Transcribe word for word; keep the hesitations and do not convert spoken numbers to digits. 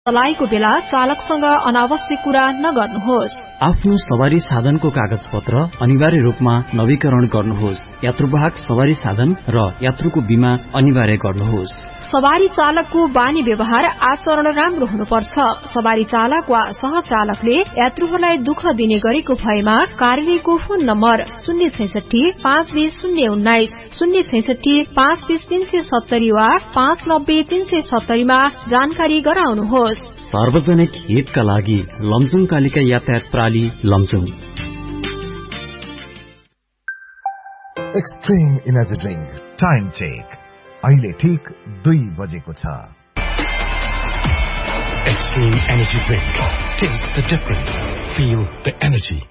चलाएको बेला चालकसँग अनावश्यक कुरा नगर्नुहोस्। आफ्नो सवारी साधनको कागज पत्र अनिवार्य रूपमा नवीकरण गर्नुहोस्। यात्रुवाहक सवारी साधन र यात्रुको बीमा अनिवार्य गर्नुहोस्। सवारी चालकको बानी व्यवहार आचरण राम्रो हुनुपर्छ। सवारी चालक वा सहचालकले यात्रुहरूलाई दुःख दिने गरेको भएमा कार्यालयको फोन नम्बर शून्य छैसठी पाँच बीस शून्य उन्नाइस शून्य छैसठी पाँच बीस तीन सय सत्तरी वा पाँच नब्बे तीन सय सत्तरीमा जानकारी गराउनुहोस्। सार्वजनिक हितका लागि लमजुङ कालिका यातायात प्रणाली Lamjung. Extreme energy drink time check अहिले ठीक दुई बजेको छ। Extreme energy drink. Taste the difference. Feel the energy.